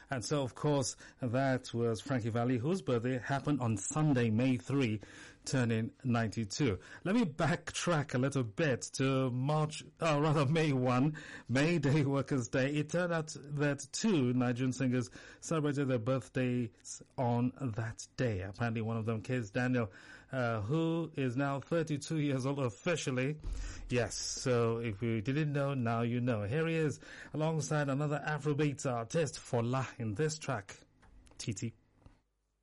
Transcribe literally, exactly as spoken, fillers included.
And so, of course, that was Frankie Valli, whose birthday happened on Sunday, May third, turning ninety-two. Let me backtrack a little bit to March, or rather May first, May Day, Workers' Day. It turned out that two Nigerian singers celebrated their birthdays on that day. Apparently one of them, Kizz Daniel, uh, who is now thirty-two years old officially. Yes, so if you didn't know, now you know. Here he is, alongside another Afrobeat artist, Fola, in this track, Titi.